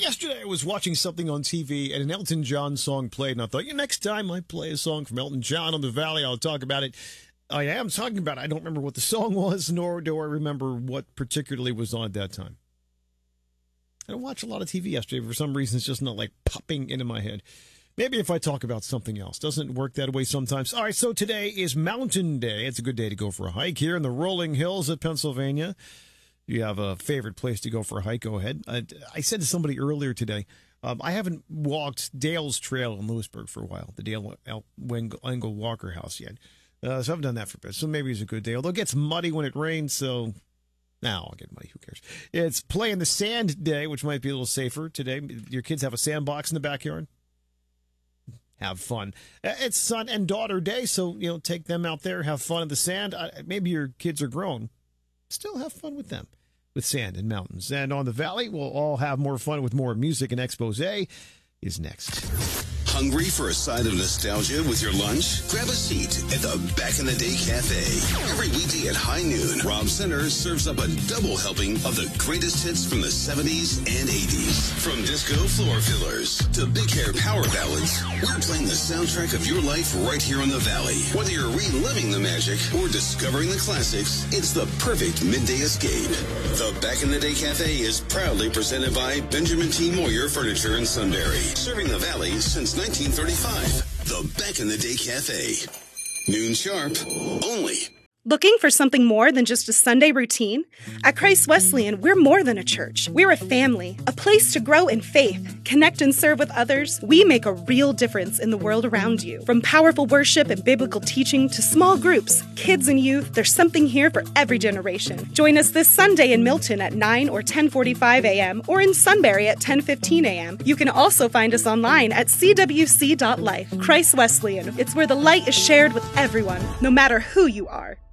Yesterday I was watching something on TV and an Elton John song played, and I thought, next time I play a song from Elton John on the Valley, I'll talk about it. I am talking about it. I don't remember what the song was, nor do I remember what particularly was on at that time. I don't watch a lot of TV yesterday. For some reason, it's just not like popping into my head. Maybe if I talk about something else. Doesn't work that way sometimes. All right, so today is Mountain Day. It's a good day to go for a hike here in the rolling hills of Pennsylvania. If you have a favorite place to go for a hike, go ahead. I said to somebody earlier today, I haven't walked Dale's Trail in Lewisburg for a while, the Dale Engel Walker House yet. So I haven't done that for a bit. So maybe it's a good day. Although it gets muddy when it rains, so now I'll get muddy. Who cares? It's Play in the Sand Day, which might be a little safer today. Your kids have a sandbox in the backyard. Have fun. It's Son and Daughter Day, so take them out there, have fun in the sand. Maybe your kids are grown. Still have fun with them, with sand and mountains. And on the Valley, we'll all have more fun with more music, and Expose is next. Hungry for a side of nostalgia with your lunch? Grab a seat at the Back in the Day Cafe. Every weekday at high noon, Rob Center serves up a double helping of the greatest hits from the 70s and 80s. From disco floor fillers to big hair power ballads, we're playing the soundtrack of your life right here on the Valley. Whether you're reliving the magic or discovering the classics, it's the perfect midday escape. The Back in the Day Cafe is proudly presented by Benjamin T. Moyer Furniture in Sunbury, serving the Valley since 1935. The Back in the Day Cafe. Noon sharp, only. Looking for something more than just a Sunday routine? At Christ Wesleyan, we're more than a church. We're a family, a place to grow in faith, connect and serve with others. We make a real difference in the world around you. From powerful worship and biblical teaching to small groups, kids and youth, there's something here for every generation. Join us this Sunday in Milton at 9 or 10:45 a.m. or in Sunbury at 10:15 a.m. You can also find us online at cwc.life. Christ Wesleyan, it's where the light is shared with everyone, no matter who you are.